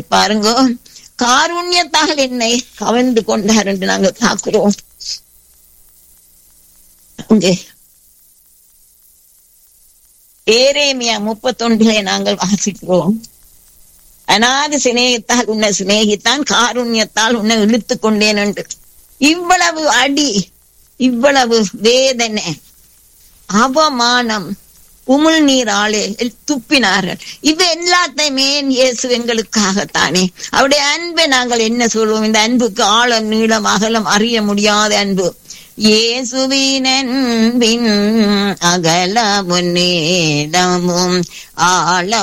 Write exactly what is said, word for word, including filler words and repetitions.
பாருங்க, காருண்யத்தால் என்னை கவர்ந்து கொண்டார் என்று நாங்கள் பார்க்கிறோம். அங்கே எரேமியா முப்பத்தொன்றிலே நாங்கள் வாசிக்கிறோம், அநாதி சிநேகத்தால் உன்னை சிநேகித்தான், காருண்யத்தால் உன்னை இழுத்து கொண்டேன் என்று. இவ்வளவு அடி, இவ்வளவு வேதனை, அவமானம், உமிழ் நீராலே துப்பினார்கள். இது எல்லாத்தையுமே இயேசு எங்களுக்காகத்தானே. அவருடைய அன்பை நாங்கள் என்ன சொல்வோம்? இந்த அன்புக்கு ஆழம் நீளம் அகலம் அறிய முடியாத அன்பு. இயேசுவின் அன்பின் அகலமும் நீளமும் ஆழம்